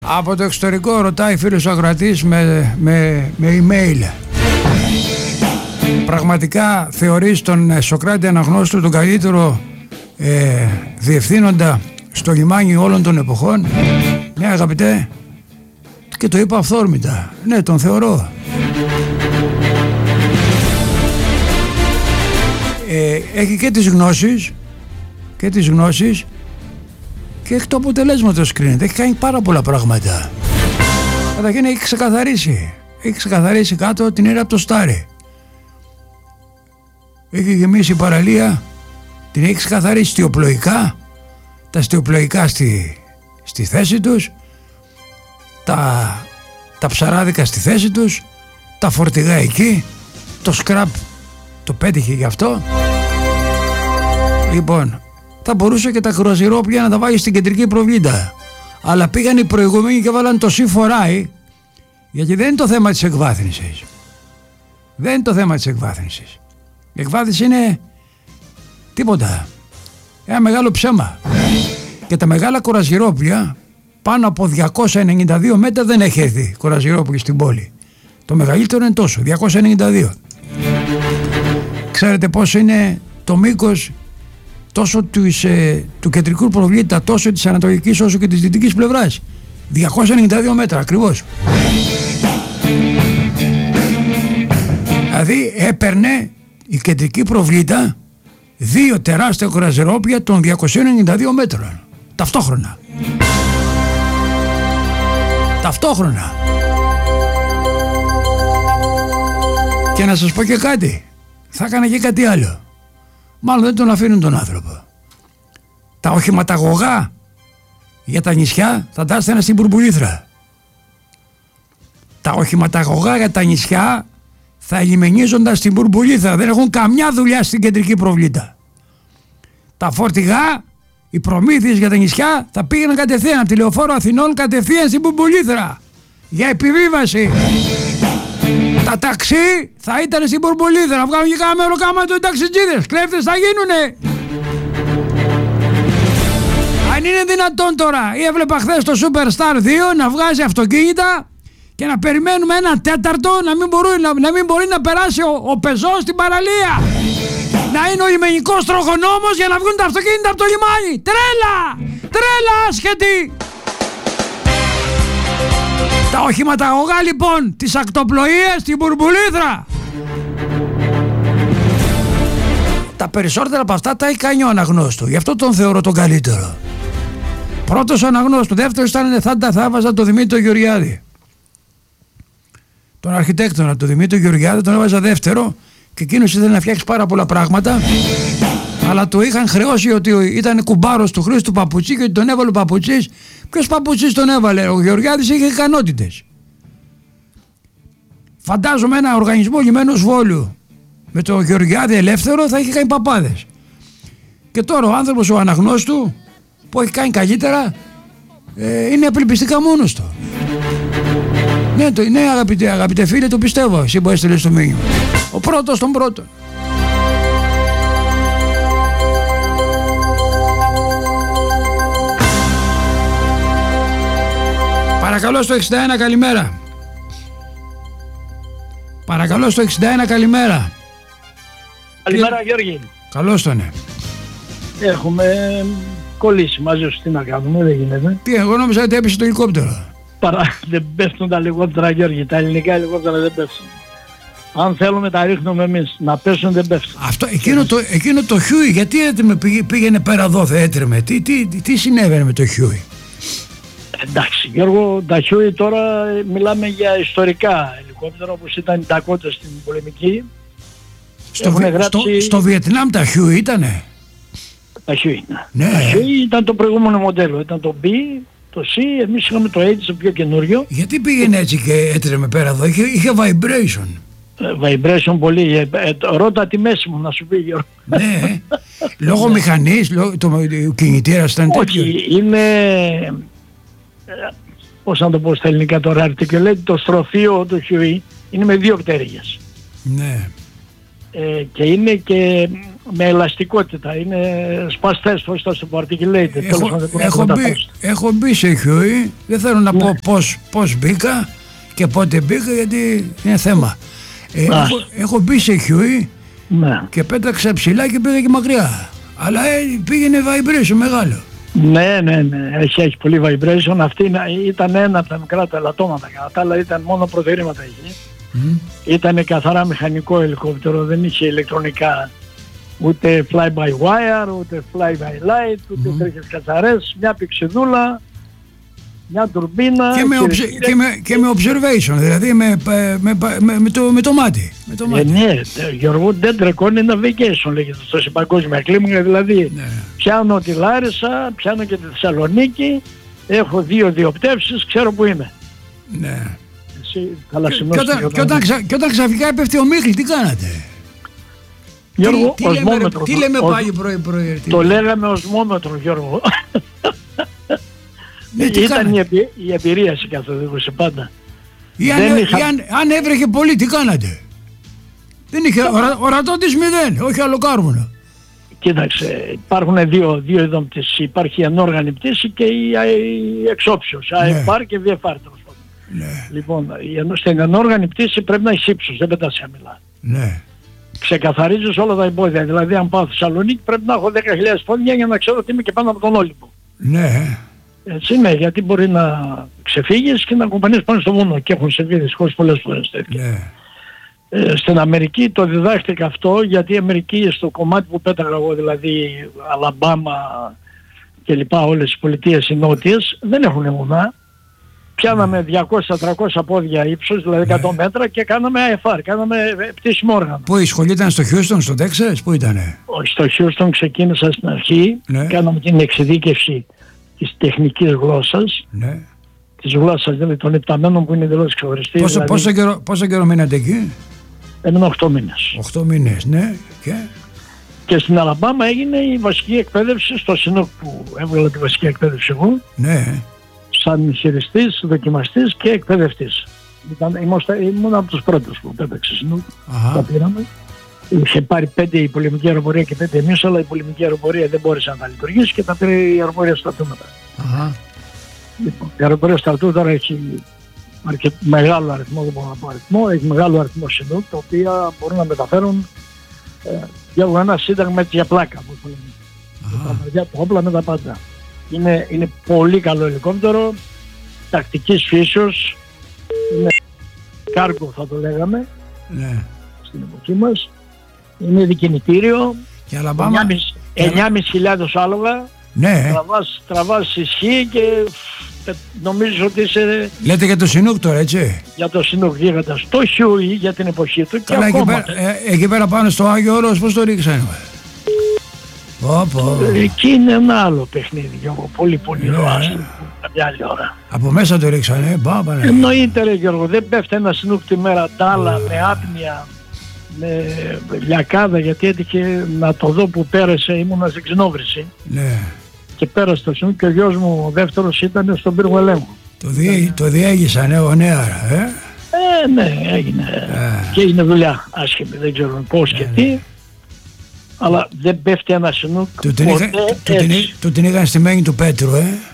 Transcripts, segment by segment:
Από το εξωτερικό ρωτάει φίλος ακροατής με email. Πραγματικά θεωρείς τον Σωκράτη Αναγνώστου τον καλύτερο διευθύνοντα στο λιμάνι όλων των εποχών? Ναι, αγαπητέ, και το είπα αυθόρμητα. Ναι, τον θεωρώ. Έχει και τις γνώσεις και εκ του αποτελέσματος κρίνεται. Έχει κάνει πάρα πολλά πράγματα. Καταρχήν έχει ξεκαθαρίσει κάτω την ύρα από το Στάρι. Έχει γεμίσει η παραλία, την έχει ξεκαθαρίσει στιοπλοϊκά, τα στιοπλοϊκά στη θέση τους, τα ψαράδικα στη θέση τους, τα φορτηγά εκεί, το σκραπ το πέτυχε γι' αυτό. Λοιπόν, θα μπορούσε και τα κρουαζιρόπλια να τα βάλει στην κεντρική προβλήτα, αλλά πήγαν οι προηγούμενοι και βάλαν το C4I, γιατί δεν είναι το θέμα της εκβάθυνσης. Η εκβάθυνση είναι τίποτα, ένα μεγάλο ψέμα. Και τα μεγάλα κρουαζιρόπλια πάνω από 292 μέτρα δεν έχει έρθει κρουαζιρόπλιο στην πόλη. Το μεγαλύτερο είναι τόσο, 292. Ξέρετε πόσο είναι το μήκος τόσο του κεντρικού προβλήτα, τόσο της ανατολικής όσο και της δυτικής πλευράς? 292 μέτρα ακριβώς. Δηλαδή έπαιρνε η κεντρική προβλήτα δύο τεράστια κρουαζιρόπλια των 292 μέτρων ταυτόχρονα. Και να σας πω και κάτι, θα έκανα και κάτι άλλο. Μάλλον δεν τον αφήνουν τον άνθρωπο. Τα οχηματαγωγά για τα νησιά θα τα έστελνα στην Μπουρμπουλήθρα. Τα οχηματαγωγά για τα νησιά θα ελιμενίζονταν στην Μπουρμπουλήθρα. Δεν έχουν καμιά δουλειά στην κεντρική προβλήτα. Τα φορτηγά, οι προμήθειες για τα νησιά θα πήγαιναν κατευθείαν από τη Λεωφόρο Αθηνών κατευθείαν στην Μπουρμπουλήθρα για επιβίβαση. Τα ταξί θα ήταν στην Μπουρμπουλήθρα, να βγάλουν και κάνα μεροκάμα του ταξιτζίδες. Κλέφτες θα γίνουνε. Αν είναι δυνατόν τώρα, ή έβλεπα χθες το Superstar 2 να βγάζει αυτοκίνητα και να περιμένουμε ένα τέταρτο να μην μπορεί να περάσει ο πεζός στην παραλία. Να είναι ο λιμενικός τροχονόμος για να βγουν τα αυτοκίνητα από το λιμάνι. Τρέλα άσχετη. Τα οχηματαγωγά λοιπόν της ακτοπλοείας στην Μπουρμπουλήθρα. Τα περισσότερα από αυτά τα έχει κάνει ο Αναγνώστου. Γι' αυτό τον θεωρώ τον καλύτερο. Πρώτος ο Αναγνώστου. Δεύτερος ήταν θα έβαζα τον Δημήτρη Γεωργιάδη. Τον αρχιτέκτονα, τον Δημήτρη Γεωργιάδη, τον έβαζα δεύτερο και εκείνος ήθελε να φτιάξει πάρα πολλά πράγματα. Αλλά του είχαν χρεώσει ότι ήταν κουμπάρος του Χρήστου Παπουτσί και ότι τον έβαλε ο Παπουτσής. Ποιος Παπουτσής τον έβαλε? Ο Γεωργιάδης είχε ικανότητες. Φαντάζομαι ένα οργανισμό λιμένος Βόλου με το Γεωργιάδη ελεύθερο θα είχε κάνει παπάδες. Και τώρα ο άνθρωπος ο Αναγνώστου που έχει κάνει καλύτερα είναι απελπιστικά μόνος του. Ναι, αγαπητέ φίλε, το πιστεύω. Εσύ που έστειλες το μήνυμα. Ο πρώτος τον πρώτον. Παρακαλώ στο 61 καλημέρα. Παρακαλώ στο 61 καλημέρα. Καλημέρα Γιώργη. Καλώς τον. Έχουμε κολλήσει μαζί σου, τι να κάνουμε, δεν γίνεται. Τι, εγώ νόμιζα ότι έπεσε το ελικόπτερο. Δεν πέφτουν τα ελικόπτερα Γιώργη, τα ελληνικά ελικόπτερα δεν πέφτουν. Αν θέλουμε τα ρίχνουμε εμείς, να πέσουν δεν πέφτουν. Αυτό, εκείνο το Χιούι, γιατί πήγαινε πέρα εδώ, έτρεμε, τι συνέβαινε με το Χιούι? Εντάξει Γιώργο, τα Χιούι τώρα μιλάμε για ιστορικά ελικόπτερα όπως ήταν οι Ντακότες στην πολεμική. Στο Βιετνάμ τα Χιούι ήτανε? Τα Χιούι, ναι. Τα Χιούι ήταν το προηγούμενο μοντέλο, ήταν το B, το C, εμείς είχαμε το H, το πιο καινούριο. Γιατί πήγαινε έτσι και έτρεμε πέρα εδώ, είχε vibration. Vibration πολύ, ρώτα τη μέση μου να σου πει Γιώργο. Ναι, λόγω μηχανής, το κινητήρας ήταν τέτοιο. Όχι, είναι, πώς να το πω στα ελληνικά τώρα, articulate, το στροφείο του Huey είναι με δύο πτέρυγες. Ναι. Και είναι και με ελαστικότητα, είναι σπαστές, πώς το articulated. Έχω μπει σε Huey, δεν θέλω να πω πώς μπήκα και πότε μπήκα, γιατί είναι θέμα. Έχω μπει σε Huey και πέταξα ψηλά και πήγα και μακριά, αλλά πήγαινε vibration μεγάλο. Ναι, έχει πολύ vibration. Αυτή ήταν ένα από τα μικρά τα ελαττώματα, τα άλλα ήταν μόνο προτερήματα εκεί. Ήταν καθαρά μηχανικό ελικόπτερο, δεν είχε ηλεκτρονικά, ούτε fly by wire, ούτε fly by light, ούτε τρέχες κατσαρές, μια πηξιδούλα, μια τουρμπίνα και με observation, δηλαδή με το μάτι. Ναι, Γιώργο, dead reckoning navigation λέγεται στο παγκόσμια κλίμακα, δηλαδή πιάνω τη Λάρισα, πιάνω και τη Θεσσαλονίκη, έχω 2 διοπτεύσεις, ξέρω που είμαι. Ναι. Και όταν ξαφνικά έπεφτε ο Μίχλη, τι κάνατε? Γιώργο, τι λέμε πάλι πρωί? Το λέγαμε οσμόμετρο, Γιώργο. Ήταν η εμπειρία σε καθοδήγηση πάντα. Αν έβρεχε πολύ, τι κάνατε? Δεν είχε ορατότης 0, όχι άλλο κάρβουνο. Κοίταξε, υπάρχουν δύο είδων πτήσης. Υπάρχει η ανόργανη πτήση και η εξόψιος, ΑΕΠΑΡ και VFR. Λοιπόν, στην ανόργανη πτήση πρέπει να έχει ύψος, δεν πετάς χαμηλά. Ξεκαθαρίζεις όλα τα εμπόδια. Δηλαδή, αν πάω στη Θεσσαλονίκη, πρέπει να έχω 10.000 πόδια για να ξέρω ότι είμαι και πάνω από τον Όλυμπο. Ναι. Έτσι είναι, γιατί μπορεί να ξεφύγεις και να κομπανείς πάνω στο βουνό, και έχουν συμβεί δυστυχώς πολλές φορές τέτοια. Στην Αμερική το διδάχτηκα αυτό, γιατί η Αμερική στο κομμάτι που πέταγα εγώ, δηλαδή Αλαμπάμα και λοιπά, όλες οι πολιτείες οι νότιες, δεν έχουν βουνά. Πιάναμε 200-300 πόδια ύψος, δηλαδή 100 μέτρα, και κάναμε IFR, κάναμε πτήσιμο όργανο. Πού η σχολή ήταν, στο Houston, στο Τέξας, πού ήτανε? Όχι, στο Houston ξεκίνησα στην αρχή, κάναμε την εξειδίκευση της τεχνικής γλώσσας, της γλώσσας δηλαδή των υπταμένων, που είναι εντελώς ξεχωριστή. Πόσο καιρό μείνατε εκεί? Έμεινα 8 μήνες. 8 μήνες, ναι. Και στην Αλαμπάμα έγινε η βασική εκπαίδευση στο ΣΥΝΟΚ, που έβγαλα τη βασική εκπαίδευση εγώ. Ναι. Σαν χειριστής, δοκιμαστής και εκπαιδευτής. Ήμουν από τους πρώτους που πέταξε ΣΥΝΟΚ. Τα πήραμε. Είχε πάρει 5 η πολεμική αεροπορία και 5 εμείς, αλλά η πολεμική αεροπορία δεν μπόρεσε να τα λειτουργήσει και τα πήρε η αεροπορία στρατού μετά. Λοιπόν, η αεροπορία στρατού τώρα έχει μεγάλο αριθμό, δεν μπορώ να πω αριθμό, έχει μεγάλο αριθμό ΣΥΝΟΚ, τα οποία μπορούν να μεταφέρουν για ένα σύνταγμα έτσι για πλάκα, όπως το λέμε. Τα παιδιά, τα όπλα με τα πάντα. Είναι πολύ καλό ελικόπτερο, τακτικής φύσεως, είναι κάργο θα το λέγαμε, στην εποχή μας. Είναι δικινητήριο, 9.500 άλογα, τραβάς ισχύ και νομίζω ότι είσαι... Λέτε για το ΣΥΝΟΚ τώρα, έτσι? Για το ΣΥΝΟΚ γίγαντα, στο Χιούι για την εποχή του. Καλά, και ακόμα. Εκεί πέρα πάνω στο Άγιο Όρος πώς το ρίξανε? Εκεί είναι ένα άλλο παιχνίδι, Γιώργο, πολύ ροάστρο, κάποια άλλη ώρα. Από μέσα το ρίξανε, μπάμπανε. Εννοείται ρε Γιώργο, δεν πέφτει ένα ΣΥΝΟΚ τη μέρα τάλα, με άπνοια, με λιακάδα, γιατί έτυχε να το δω που πέρασε, ήμουνα στην ξενόβρηση. Και πέρασε το ΣΥΝΟΚ και ο γιος μου ο δεύτερος ήταν στον πύργο ελέγχου. Το διέγησαν νεάρα, ναι, έγινε. Και έγινε δουλειά άσχημη, δεν ξέρω πώς και τι. Αλλά δεν πέφτει ένα ΣΥΝΟΚ ποτέ έτσι. Του την είχαν στη μένη του Πέτρου,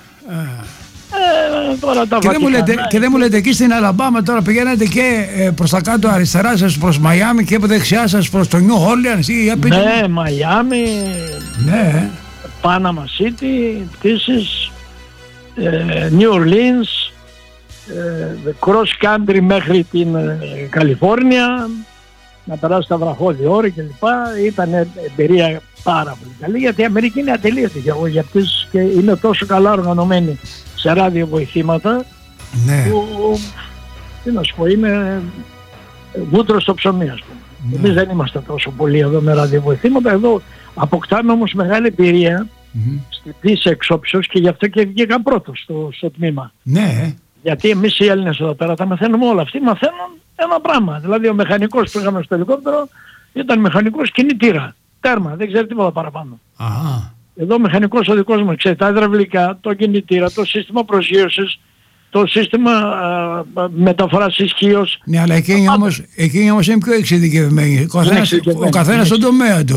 Τώρα τα και δεν μου λέτε εκεί στην Αλαμπάμα τώρα πηγαίνατε και προς τα κάτω αριστερά σας προς Μαϊάμι και από δεξιά σας προς το Νιου Όρλιανς? Ναι, Μαϊάμι, Πάναμα City, πτήσεις, New Orleans, cross country μέχρι την Καλιφόρνια, να περάσει τα βραχώδη όρη κλπ. Ήταν εμπειρία πάρα πολύ καλή, γιατί η Αμερική είναι ατελείωτη για πτήσεις και είναι τόσο καλά οργανωμένη σε ραδιοβοηθήματα που, τι να σου πω, είναι βούτρο στο ψωμί, ας πούμε. Εμείς δεν είμαστε τόσο πολύ εδώ με ραδιοβοηθήματα, εδώ αποκτάμε όμως μεγάλη εμπειρία στην πτήση εξόψεως και γι' αυτό και βγήκαν πρώτος στο τμήμα. Γιατί εμείς οι Έλληνες εδώ πέρα τα μαθαίνουμε όλα. Αυτοί μαθαίνουν ένα πράγμα. Δηλαδή ο μηχανικός που είχαμε στο ελικόπτερο ήταν μηχανικός κινητήρα. Τέρμα, δεν ξέρει τίποτα παραπάνω. Εδώ ο μηχανικός ο δικός μου ξέρει τα υδραυλικά, το κινητήρα, το σύστημα προσγείωσης, το σύστημα μεταφοράς ισχύως. Ναι, αλλά εκείνοι όμως είναι πιο εξειδικευμένοι. Ο καθένας στον τομέα του.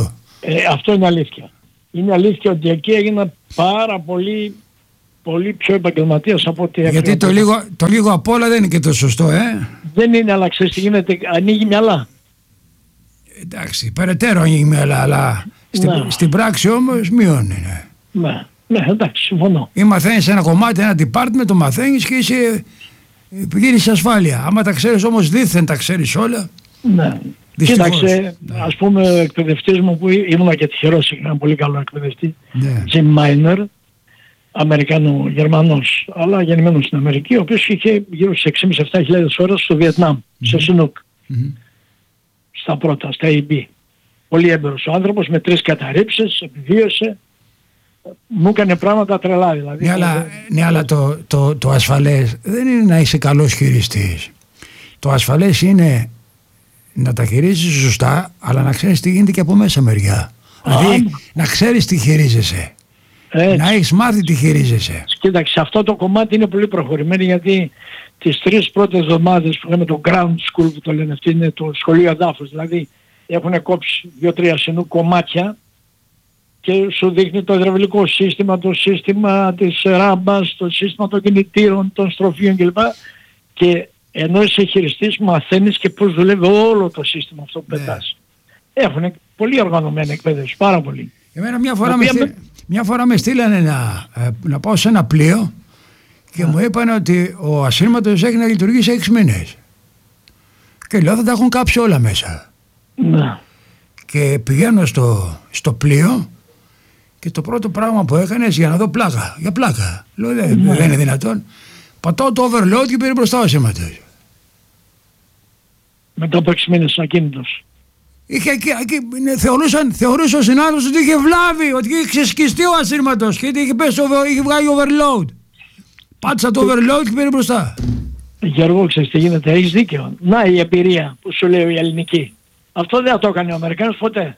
Αυτό είναι αλήθεια. Είναι αλήθεια ότι εκεί έγινα πάρα πολύ, πολύ πιο επαγγελματίας από ό,τι έφερα. Γιατί το λίγο απ' όλα δεν είναι και το σωστό, Δεν είναι, αλλά ξέρεις τι γίνεται, ανοίγει μυαλά. Εντάξει, περαιτέρω ανοίγει μυαλά, αλλά στην πράξη όμως μειώνει. Ναι, εντάξει, συμφωνώ. Ή μαθαίνεις ένα κομμάτι, ένα department, το μαθαίνεις και είσαι, πηγαίνεις σε ασφάλεια. Άμα τα ξέρεις όμως δήθεν τα ξέρεις όλα. Ναι. Κοίταξε, ας πούμε ο εκπαιδευτής μου που ήμουν και τυχερός, είχα ένα πολύ καλό εκπαιδευτή, Jim Miner, Αμερικάνο-Γερμανός, αλλά γεννημένος στην Αμερική, ο οποίος είχε γύρω στις 6.500-7.000 ώρες στο Βιετνάμ, σε Σινούκ, στα πρώτα, στα AB. Πολύ έμπειρος ο άνθρωπος, με 3 καταρρήψεις, επιβίωσε, μου έκανε πράγματα τρελά δηλαδή. Ναι, αλλά το ασφαλές δεν είναι να είσαι καλός χειριστής. Το ασφαλές είναι να τα χειρίζεσαι σωστά, αλλά να ξέρεις τι γίνεται και από μέσα μεριά. Δηλαδή να ξέρεις τι χειρίζεσαι. Έτσι. Να έχεις μάθει τι χειρίζεσαι. Κοίταξε, αυτό το κομμάτι είναι πολύ προχωρημένο, γιατί τις 3 πρώτες εβδομάδες που λέμε το ground school που το λένε, αυτή είναι το σχολείο εδάφους, δηλαδή έχουν κόψει 2-3 Σινούκ κομμάτια και σου δείχνει το υδραυλικό σύστημα, το σύστημα της ράμπας, το σύστημα των κινητήρων, των στροφίων κλπ. Και ενώ είσαι χειριστής μαθαίνεις και πώς δουλεύει όλο το σύστημα αυτό που πετάς. Έχουν πολύ οργανωμένη εκπαίδευση, πάρα πολύ. Εμένα μια φορά με στείλανε να πάω σε ένα πλοίο και μου είπαν ότι ο ασύρματος έχει να λειτουργήσει 6 μήνες. Και λέω θα τα έχουν κάψει όλα μέσα. Ναι. Και πηγαίνω στο πλοίο και το πρώτο πράγμα που έκανες για να δω πλάκα, για πλάκα. Λέω δεν είναι δυνατόν. Πατάω το overload και πήρε μπροστά ο ασύρματος. Μετά από 6 μήνες ακίνητος. Θεωρούσε ο συνάδελφος ότι είχε βλάβει, ότι είχε ξεσκιστεί ο ασύρματος και είχε βγάλει overload. Πάτησα το overload και πήρε μπροστά. Γιώργο, ξέρεις τι γίνεται, έχεις δίκιο. Να η εμπειρία που σου λέει η ελληνική. Αυτό δεν θα το έκανε ο Αμερικάνος ποτέ.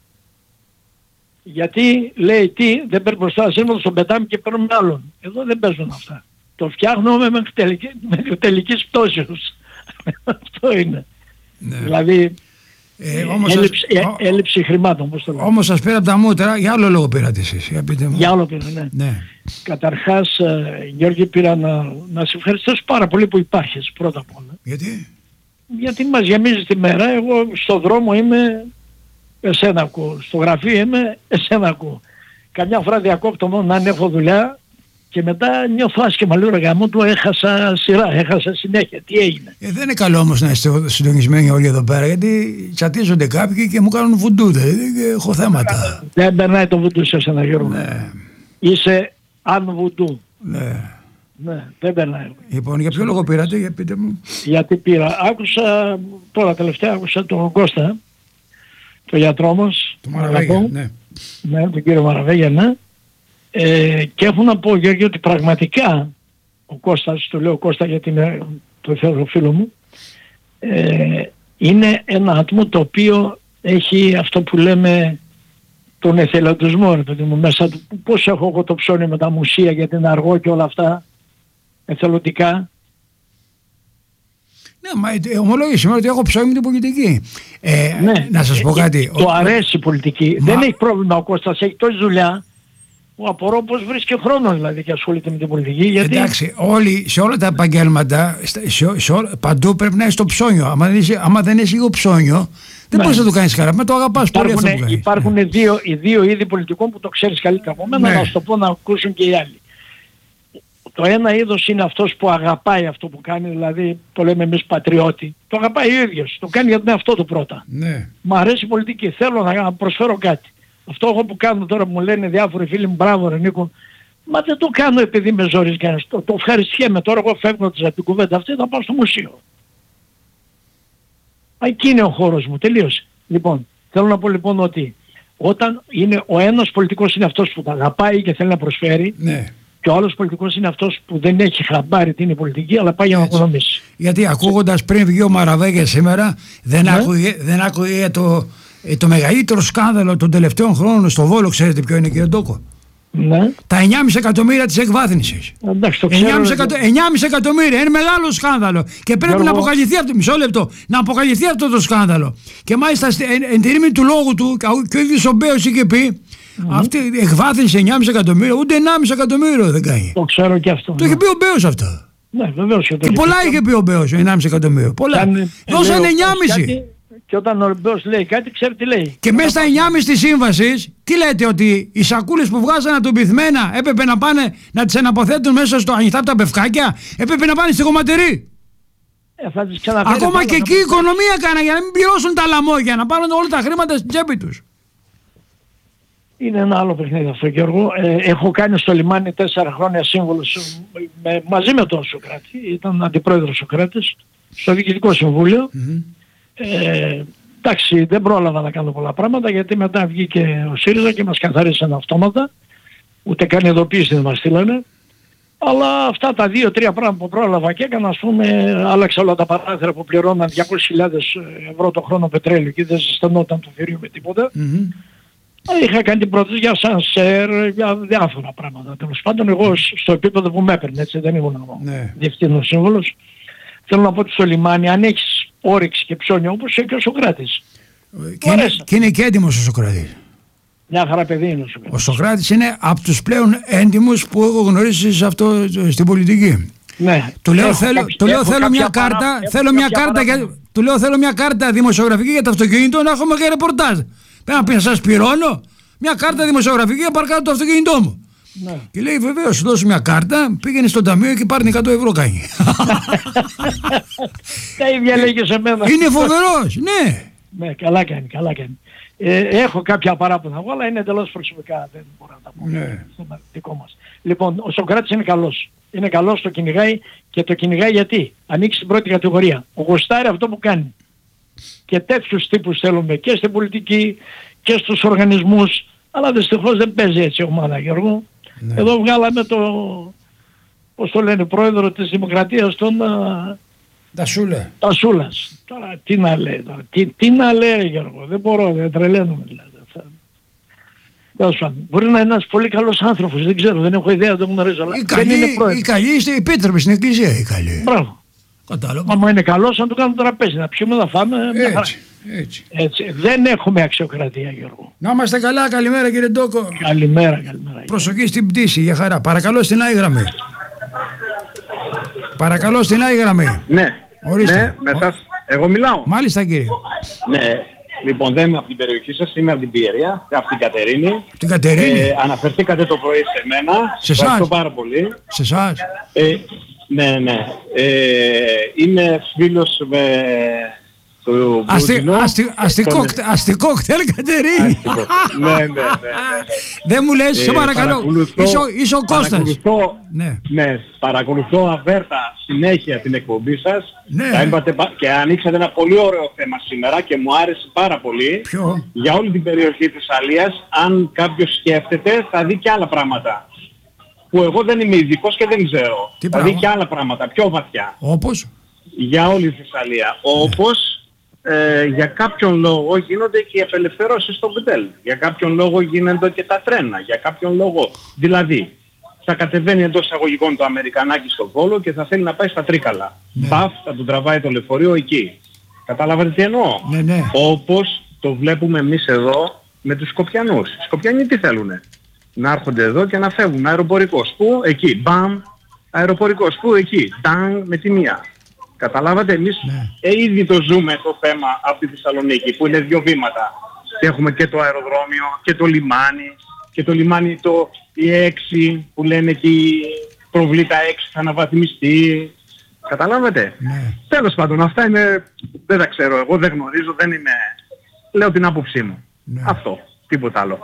Γιατί λέει δεν παίρνει μπροστά ασύρματος, τον πετάμε και παίρνουμε άλλον. Εδώ δεν παίζουν αυτά. Το φτιάχνουμε μέχρι τελικής πτώσεως. Αυτό είναι. Ναι. Δηλαδή έλλειψη χρημάτων. Όμως σας πήρα από τα μούτρα, για άλλο λόγο πήρατε εσείς. Για άλλο πήρα, ναι. Καταρχάς, Γιώργη, πήρα να σε ευχαριστήσω πάρα πολύ που υπάρχεις πρώτα απ' όλα. Γιατί? Γιατί μας γεμίζεις τη μέρα. Εγώ στο δρόμο είμαι, εσένα ακούω. Στο γραφείο είμαι, εσένα ακούω. Καμιά φορά διακόπτω μόνο αν έχω δουλειά. Και μετά νιώθω άσχημα, λέω ρε γάμο του, έχασα σειρά, έχασα συνέχεια. Τι έγινε? Δεν είναι καλό όμως να είστε συντονισμένοι όλοι εδώ πέρα, γιατί τσατίζονται κάποιοι και μου κάνουν βουντού, δηλαδή και έχω θέματα. Δεν περνάει το βουντού σε εσένα, Γιώργο. Ναι. Είσαι αν βουντού. Ναι. Ναι, δεν περνάει. Λοιπόν, για ποιο λόγο πήρατε, για πείτε μου? Γιατί πήρα, άκουσα, τώρα τελευταία άκουσα τον Κώστα, τον γιατρό μας. Τον Μαραβέγια, ναι. Ναι, τον κύριο Μαραβέγια, ναι. Και έχω να πω, Γιώργη, ότι πραγματικά ο Κώστας, το λέω Κώστα γιατί είναι το θεωρώ φίλο μου, είναι ένα άτομο το οποίο έχει αυτό που λέμε τον εθελοντισμό, ρε παιδί μου, μέσα του. Πώς έχω εγώ το ψώνιο με τα μουσεία γιατί είναι αργό και όλα αυτά, εθελοντικά. Ναι, ομολόγησε σήμερα ότι έχω ψώνιο με την πολιτική. Ναι, να σας πω κάτι. Το αρέσει η πολιτική. Δεν έχει πρόβλημα ο Κώστας, έχει τόση δουλειά. Που απορώ πως βρίσκει χρόνο δηλαδή και ασχολείται με την πολιτική. Γιατί... Εντάξει, όλοι σε όλα τα επαγγέλματα, παντού πρέπει να είσαι στο ψώνιο. Άμα δεν είσαι λίγο ψώνιο, δεν μπορείς να το κάνεις καλά. Με το αγαπάς πολύ αυτό που κάνεις. Υπάρχουν οι δύο είδη πολιτικών που το ξέρεις καλύτερα από μένα, να σου το πω να ακούσουν και οι άλλοι. Το ένα είδος είναι αυτός που αγαπάει αυτό που κάνει, δηλαδή το λέμε εμείς πατριώτη. Το αγαπάει ο ίδιος, το κάνει για τον εαυτό του πρώτα. Ναι. Μ' αρέσει η πολιτική, θέλω να προσφέρω κάτι. Αυτό εγώ που κάνω τώρα μου λένε διάφοροι φίλοι μου, μπράβο ρε Νίκο, μα δεν το κάνω επειδή με ζόρις κανένας. Το ευχαριστιέμαι τώρα, εγώ φεύγοντας από την κουβέντα αυτή θα πάω στο μουσείο. Εκεί είναι ο χώρος μου, τελείωσε. Λοιπόν, θέλω να πω λοιπόν ότι όταν είναι ο ένας πολιτικός είναι αυτός που τα αγαπάει και θέλει να προσφέρει, ναι. Και ο άλλος πολιτικός είναι αυτός που δεν έχει χαμπάρει τι είναι η πολιτική, αλλά πάει για να οικονομήσει. Γιατί ακούγοντας πριν βγει ο Μαραβέγια σήμερα, δεν άκουγε το μεγαλύτερο σκάνδαλο των τελευταίων χρόνων στο Βόλο, ξέρετε ποιο είναι, κύριε Ντόκο? Ναι. Τα 9,5 εκατομμύρια της εκβάθμισης. Εντάξει, το ξέρω. 9,5 εκατομμύρια, είναι μεγάλο σκάνδαλο. Και πρέπει να αποκαλυφθεί αυτό. Μισό λεπτό. Να αποκαλυφθεί αυτό το σκάνδαλο. Και μάλιστα εν τη ρήμη του λόγου του, και ο ίδιος ο Μπέος είχε πει, αυτή η εκβάθμιση 9,5 εκατομμύρια, ούτε 1,5 εκατομμύριο δεν κάνει. Το ξέρω και αυτό. Το είχε πει ο Μπέος αυτό. Ναι, βεβαίως. Και πολλά είχε πει ο Μπέος, 1,5 εκατομμύριο. Πολλά. Δώσανε 9,5. Και όταν ο Μπέος λέει κάτι, ξέρει τι λέει. Και μέσα στα 9,5 της σύμβασης, τι λέτε, ότι οι σακούλες που βγάζανε από τον πυθμένα έπρεπε να πάνε να τις αναποθέτουν μέσα στο ανοιχτά από τα πευκάκια, έπρεπε να πάνε στη χωματερή. Ακόμα και εκεί η οικονομία κάνα για να μην πληρώσουν τα λαμόγια, να πάρουν όλα τα χρήματα στην τσέπη τους. Είναι ένα άλλο παιχνίδι αυτό, Γιώργο. Έχω κάνει στο λιμάνι 4 χρόνια σύμβουλος μαζί με τον Σοκράτη. Ήταν αντιπρόεδρος Σοκράτης στο Διοικητικό Συμβούλιο. Εντάξει, δεν πρόλαβα να κάνω πολλά πράγματα γιατί μετά βγήκε ο ΣΥΡΙΖΑ και μας καθάρισαν αυτόματα. Ούτε καν ειδοποίηση δεν μας στείλανε. Αλλά αυτά τα 2-3 πράγματα που πρόλαβα και έκανα, ας πούμε, άλλαξα όλα τα παράθυρα που πληρώναν 200.000 ευρώ το χρόνο πετρέλαιο και δεν ζεσθενόταν το θηρίο με τίποτα. Είχα κάνει την πρόταση για σανσέρ, για διάφορα πράγματα. Τέλος πάντων, εγώ στο επίπεδο που με έπαιρνε, έτσι, δεν ήμουν διευθύνων σύμβολος. Θέλω να πω ότι στο λιμάνι, αν έχεις όρεξη και ψώνια, όπως έχει και ο Σοκράτης. Και είναι και έντιμος ο Σοκράτης. Μια χαρά παιδί είναι ο Σοκράτης. Ο Σοκράτης είναι από τους πλέον έντιμους που έχω γνωρίσει στην πολιτική. Ναι. Του λέω θέλω μια κάρτα, θέλω μια κάρτα δημοσιογραφική για το αυτοκίνητο να έχουμε και ρεπορτάζ. Πρέπει να πει να σας πληρώνω μια κάρτα δημοσιογραφική για παρκάρω το αυτοκίνητό μου. Ναι. Και λέει βεβαίως, σου δώσω μια κάρτα, πήγαινε στο ταμείο και πάρνει 100 ευρώ κάνει. Τα ίδια λέγει σε μένα. Είναι φοβερός, ναι. Ναι, καλά κάνει, καλά κάνει. Έχω κάποια παράπονα, αλλά είναι εντελώς προσωπικά, δεν μπορώ να τα πω. Ναι. Στο δικό μας. Λοιπόν, ο Σοκράτης είναι καλός. Είναι καλός, το κυνηγάει και το κυνηγάει γιατί ανοίξει την πρώτη κατηγορία. Ο γουστάρει αυτό που κάνει. Και τέτοιους τύπους θέλουμε και στην πολιτική και στους οργανισμούς, αλλά δυστυχώς δεν παίζει έτσι η ομάδα, Γιώργο. Ναι. Εδώ βγάλαμε πώς το λένε, πρόεδρο της Δημοκρατίας, τον Τασούλας. Τώρα τι να λέει, τι να λέει, Γιώργο, δεν μπορώ, δεν τρελαίνομαι δηλαδή. Μπορεί να είναι ένας πολύ καλός άνθρωπος, δεν ξέρω, δεν έχω ιδέα, δεν γνωρίζω, αλλά δεν είναι πρόεδρος. Η καλή είστε επίτροποι στην εκκλησία, η καλή. Μπράβο. Κατάλαβα. Άμα είναι καλός, να του κάνουμε τραπέζι, να πιούμε, να φάμε. Έτσι. Δεν έχουμε αξιοκρατία, Γιώργο. Να είμαστε καλά, καλημέρα κύριε Ντόκο. Καλημέρα. Προσοχή στην πτήση, για χαρά. Παρακαλώ στην άλλη γραμμή. Παρακαλώ στην άλλη γραμμή. Ναι. Ορίστε. Ναι, μετά. Εγώ μιλάω. Μάλιστα κύριε. Ναι. Λοιπόν, δεν είμαι από την περιοχή σας, είμαι από την Πιερία, από την Κατερίνη. Την Κατερίνη. Αναφερθήκατε το πρωί σε μένα. Σε εσάς. Ευχαριστώ πάρα πολύ. Σε εσάς. Ναι. Είμαι φίλος με το Μπούτζινο. Αστικό κτέλ Κατερίνη. Ναι. Δεν μου λες, σε παρακαλώ. Είσαι ο Κώστας. Ναι, παρακολουθώ αβέρτα συνέχεια την εκπομπή σας. Ναι. Και ανοίξατε ένα πολύ ωραίο θέμα σήμερα και μου άρεσε πάρα πολύ. Ποιο? Για όλη την περιοχή της Αλίας, αν κάποιος σκέφτεται θα δει και άλλα πράγματα. Που εγώ δεν είμαι ειδικός και δεν ξέρω. Θα δει και άλλα πράγματα, πιο βαθιά. Όπως? Για όλη τη Θεσσαλία. Όπως για κάποιον λόγο γίνονται και οι απελευθερώσεις στο Μπιτέλ. Για κάποιον λόγο γίνονται και τα τρένα. Για κάποιον λόγο. Δηλαδή, θα κατεβαίνει εντός εισαγωγικών το Αμερικανάκι στο Βόλο και θα θέλει να πάει στα Τρίκαλα. Ναι. Μπαφ, θα του τραβάει το λεωφορείο εκεί. Καταλάβατε τι εννοώ? Ναι. Όπως το βλέπουμε εμείς εδώ με τους Σκοπιανούς. Οι Σκοπιανοί τι θέλουνε? Να έρχονται εδώ και να φεύγουν. Αεροπορικός. Πού? Εκεί. Μπαμ. Αεροπορικός. Πού? Εκεί. Τάγκ με τη μία. Καταλάβατε, εμείς ήδη το ζούμε το θέμα από τη Θεσσαλονίκη που είναι 2 βήματα. Και έχουμε και το αεροδρόμιο και το λιμάνι. Και το λιμάνι η 6 που λένε εκεί προβλήτα 6 θα αναβαθμιστεί. Καταλάβατε. Ναι. Τέλος πάντων, αυτά είναι, δεν τα ξέρω, εγώ δεν γνωρίζω, δεν είμαι, λέω την άποψή μου. Ναι. Αυτό, τίποτα άλλο.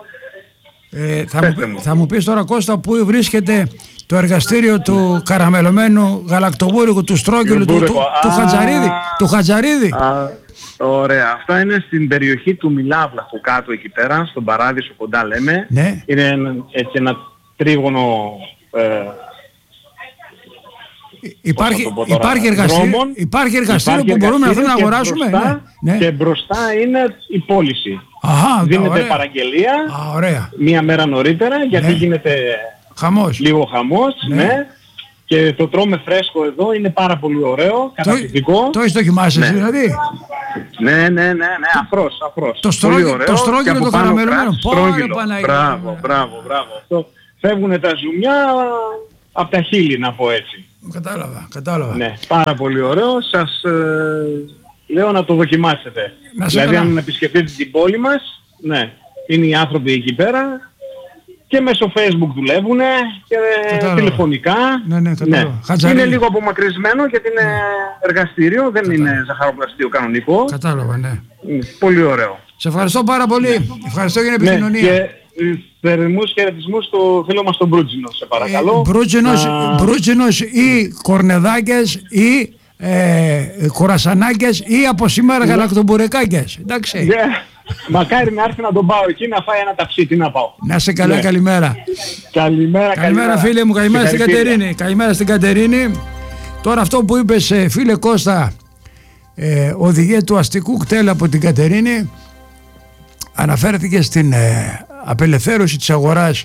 Θα μου πεις τώρα Κώστα, πού βρίσκεται το εργαστήριο του καραμελωμένου γαλακτοβούργου του Στρόγγυλου του Χατζαρίδη. Ωραία. Αυτά είναι στην περιοχή του Μιλάβλαχου κάτω εκεί πέρα, στον Παράδεισο κοντά λέμε. Ναι. Είναι έτσι ένα τρίγωνο... Υπάρχει εργαστήριο που μπορούμε να αγοράσουμε. Ναι. Και μπροστά είναι η πώληση. Δίνεται παραγγελία μία μέρα νωρίτερα, γιατί γίνεται λίγο χαμός. Ναι. Και το τρώμε φρέσκο εδώ, είναι πάρα πολύ ωραίο, καταπληκτικό. Το έχεις δοκιμάσει δηλαδή? Ναι, αφρός. Το στρόγγυλο το καραμελωμένο. Μπράβο. Φεύγουνε τα ζουμιά από τα χείλη, να πω έτσι. Κατάλαβα. Ναι, πάρα πολύ ωραίο. Σας λέω να το δοκιμάσετε. Δηλαδή αν επισκεφτείτε την πόλη μας, ναι, είναι οι άνθρωποι εκεί πέρα. Και μέσω Facebook δουλεύουνε και τηλεφωνικά. Ναι. Είναι λίγο απομακρυσμένο γιατί είναι εργαστήριο, δεν είναι ζαχαροπλαστείο κανονικό. Κατάλαβα, ναι. Πολύ ωραίο. Σε ευχαριστώ πάρα πολύ. Ευχαριστώ για την επικοινωνία. Και θερμούς χαιρετισμούς στο φίλο μας τον Μπρούτζινο, σε παρακαλώ. Μπρούτζινος ή κορνεδάκες ή κορασανάκες ή από σήμερα γαλακτομπουρεκάκες. Εντάξει. Μακάρι να έρθει να τον πάω εκεί να φάει ένα ταψί, τι να πάω. Να σε καλά, καλημέρα. Καλημέρα φίλε μου, καλημέρα στην Κατερίνη. Καλημέρα στην Κατερίνη. Τώρα αυτό που είπες, φίλε Κώστα, οδηγία του αστικού κτέλ από την Κατερίνη, αναφέρθηκε στην απελευθέρωση της αγοράς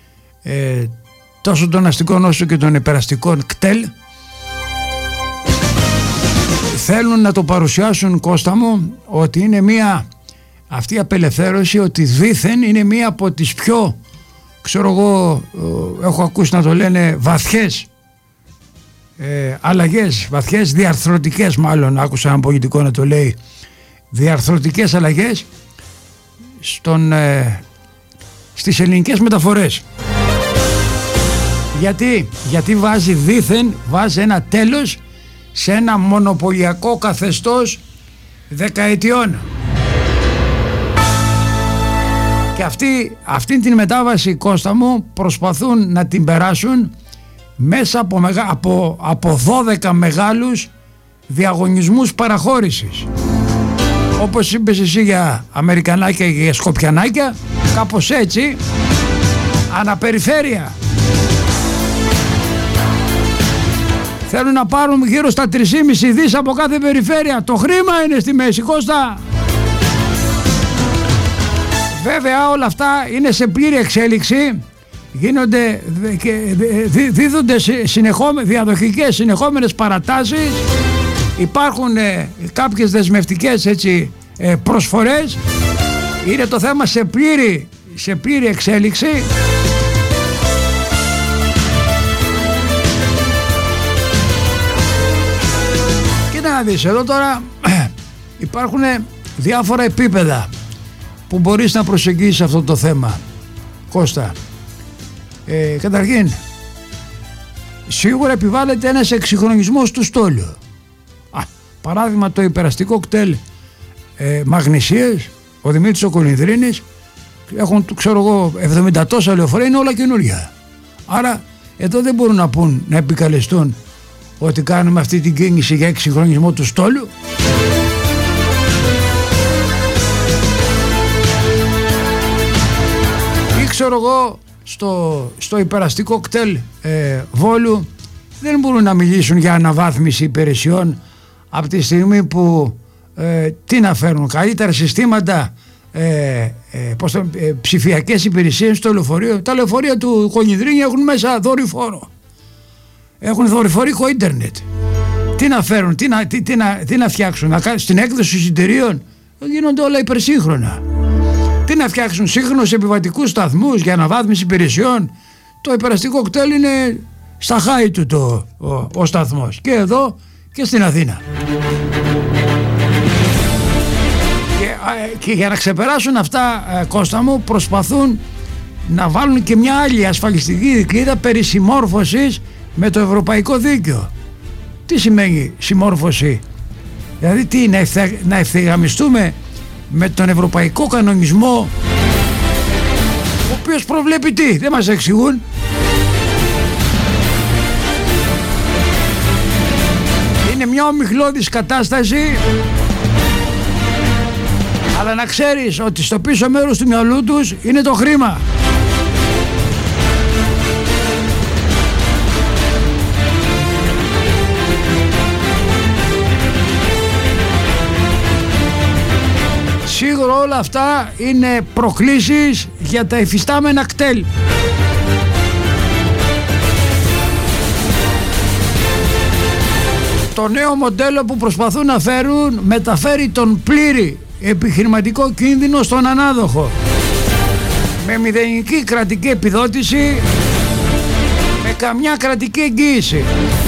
τόσο των αστικών όσο και των υπεραστικών κτέλ. Θέλουν να το παρουσιάσουν, Κώστα μου, ότι είναι αυτή η απελευθέρωση, ότι δήθεν είναι μία από τις πιο, ξέρω εγώ, έχω ακούσει να το λένε βαθιές αλλαγές, βαθιές διαρθρωτικές, μάλλον άκουσα έναν πολιτικό να το λέει, διαρθρωτικές αλλαγές στις ελληνικές μεταφορές. Γιατί βάζει ένα τέλος σε ένα μονοπωλιακό καθεστώς δεκαετιών. Και αυτή την μετάβαση, Κώστα μου, προσπαθούν να την περάσουν μέσα από 12 μεγάλους διαγωνισμούς παραχώρησης. Όπως είπες εσύ για Αμερικανάκια και για Σκοπιανάκια, κάπως έτσι, αναπεριφέρεια. Θέλουν να πάρουν γύρω στα 3,5 δις από κάθε περιφέρεια. Το χρήμα είναι στη μέση, Κώστα. Βέβαια όλα αυτά είναι σε πλήρη εξέλιξη, δίδονται διαδοχικές συνεχόμενες παρατάσεις, υπάρχουν κάποιες δεσμευτικές προσφορές, είναι το θέμα σε πλήρη εξέλιξη. Κοίτα να δεις, εδώ τώρα υπάρχουν διάφορα επίπεδα που μπορείς να προσεγγίσεις αυτό το θέμα, Κώστα. Καταρχήν, σίγουρα επιβάλλεται ένας εξυγχρονισμός του στόλου. Παράδειγμα, το υπεραστικό κτέλ Μαγνησίες, ο Δημήτρης ο Κολυνδρίνης, έχουν, ξέρω εγώ, 70 τόσα λεωφορεία, είναι όλα καινούρια. Άρα εδώ δεν μπορούν να επικαλεστούν ότι κάνουμε αυτή την κίνηση για εξυγχρονισμό του στόλου. Ξέρω εγώ, στο υπεραστικό κτέλ Βόλου δεν μπορούν να μιλήσουν για αναβάθμιση υπηρεσιών από τη στιγμή που τι να φέρουν, καλύτερα συστήματα, ψηφιακές υπηρεσίες στο λεωφορείο. Τα λεωφορεία του Κολυνδρίνη έχουν μέσα δορυφόρο, έχουν δορυφορικό ίντερνετ. Τι να φέρουν, τι να φτιάξουν, στην έκδοση εισιτηρίων γίνονται όλα υπερσύγχρονα. Τι να φτιάξουν σύγχρονους επιβατικούς σταθμούς για αναβάθμιση υπηρεσιών. Το υπεραστικό κτέλ είναι στα χάη του ο σταθμός, και εδώ και στην Αθήνα. Και για να ξεπεράσουν αυτά, Κώστα μου, προσπαθούν να βάλουν και μια άλλη ασφαλιστική δικλείδα περί συμμόρφωσης με το ευρωπαϊκό δίκαιο. Τι σημαίνει συμμόρφωση? Δηλαδή τι, να ευθυγραμμιστούμε με τον ευρωπαϊκό κανονισμό, ο οποίος προβλέπει τι, δεν μας εξηγούν. Είναι μια ομιχλώδης κατάσταση, αλλά να ξέρεις ότι στο πίσω μέρος του μυαλού τους είναι το χρήμα. όλα αυτά είναι προκλήσεις για τα υφιστάμενα κτέλ. Το νέο μοντέλο που προσπαθούν να φέρουν μεταφέρει τον πλήρη επιχειρηματικό κίνδυνο στον ανάδοχο, με μηδενική κρατική επιδότηση, με καμιά κρατική εγγύηση.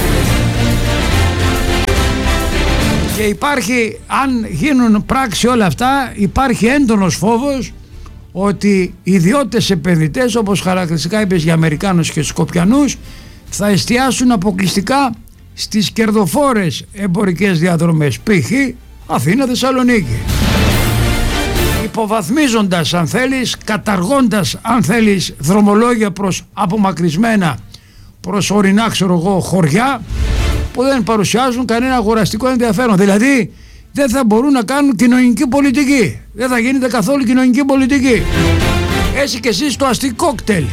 Και υπάρχει, αν γίνουν πράξη όλα αυτά, υπάρχει έντονος φόβος ότι ιδιώτες επενδυτές, όπως χαρακτηριστικά είπες για Αμερικάνους και Σκοπιανούς, θα εστιάσουν αποκλειστικά στις κερδοφόρες εμπορικές διαδρομές, π.χ. Αθήνα-Θεσσαλονίκη, υποβαθμίζοντας αν θέλεις, καταργώντας αν θέλεις δρομολόγια προς απομακρυσμένα προσωρινά χωριά που δεν παρουσιάζουν κανένα αγοραστικό ενδιαφέρον. Δηλαδή δεν θα μπορούν να κάνουν κοινωνική πολιτική, δεν θα γίνεται καθόλου κοινωνική πολιτική. Έτσι και εσείς το αστικό κτέλ.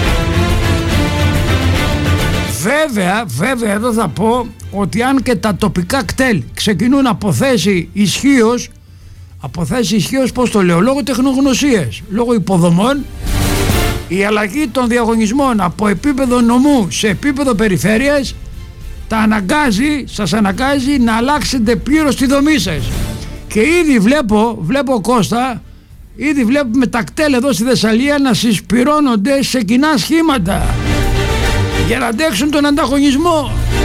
Βέβαια εδώ θα πω ότι αν και τα τοπικά κτέλ ξεκινούν από θέση ισχύως, πώς το λέω, λόγω τεχνογνωσίας, λόγω υποδομών, η αλλαγή των διαγωνισμών από επίπεδο νομού σε επίπεδο περιφέρειας σας αναγκάζει να αλλάξετε πλήρως τη δομή σας. Και ήδη βλέπω Κώστα, ήδη βλέπουμε τα κτέλ εδώ στη Θεσσαλία να συσπυρώνονται σε κοινά σχήματα για να αντέξουν τον ανταγωνισμό.